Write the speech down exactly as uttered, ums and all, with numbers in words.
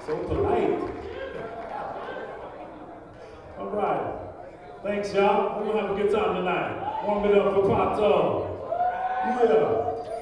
So polite. All right. Thanks, y'all. We're gonna have a good time tonight. Warm it up for Pato. Yeah.